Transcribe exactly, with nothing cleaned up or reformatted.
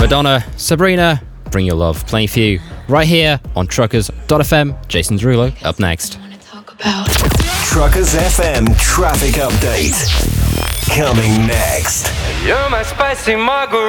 Madonna, Sabrina, Bring Your Love, playing for you right here on Truckers dot F M. Jason Derulo up next. Truckers F M traffic update coming next. You're my spicy margarita.